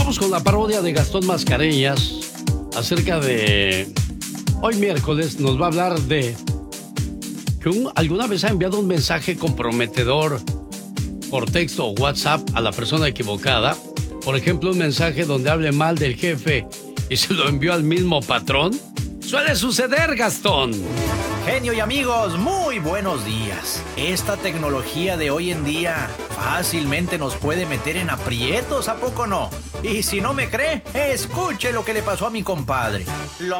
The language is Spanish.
Vamos con la parodia de Gastón Mascareñas acerca de... Hoy miércoles nos va a hablar de que alguna vez ha enviado un mensaje comprometedor por texto o WhatsApp a la persona equivocada. Por ejemplo, un mensaje donde hable mal del jefe y se lo envió al mismo patrón. Suele suceder, Gastón. Genio y amigos, muy buenos días. Esta tecnología de hoy en día fácilmente nos puede meter en aprietos, ¿a poco no? Y si no me cree, escuche lo que le pasó a mi compadre.